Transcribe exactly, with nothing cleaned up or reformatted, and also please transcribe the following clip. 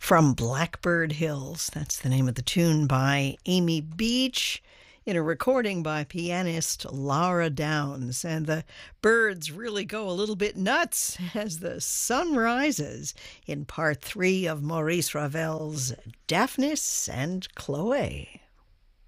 From Blackbird Hills. That's the name of the tune by Amy Beach in a recording by pianist Laura Downs. And the birds really go a little bit nuts as the sun rises in part three of Maurice Ravel's Daphnis and Chloe.